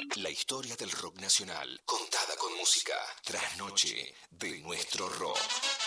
La historia del rock nacional, contada con música. Trasnoche de nuestro rock.